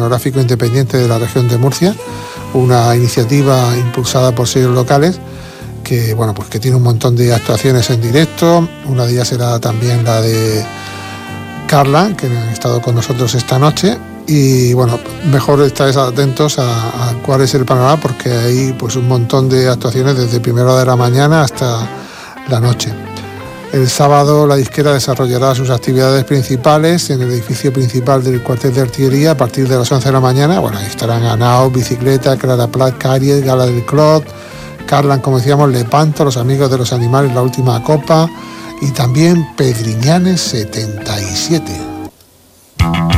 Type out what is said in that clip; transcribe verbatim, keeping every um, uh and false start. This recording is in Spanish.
Fonográfico Independiente de la región de Murcia, una iniciativa impulsada por sellos locales que, bueno, pues que tiene un montón de actuaciones en directo. Una de ellas será también la de Carla, que han estado con nosotros esta noche. Y bueno, mejor estáis atentos a, a cuál es el panorama, porque hay pues un montón de actuaciones desde primera hora de la mañana hasta la noche. El sábado la disquera desarrollará sus actividades principales en el edificio principal del cuartel de artillería a partir de las once de la mañana. Bueno, ahí estarán Anao, Bicicleta, Clara Plat, Caries, Gala del Clot, Carlan, como decíamos, Lepanto, Los Amigos de los Animales, La Última Copa y también Pedriñanes setenta y siete.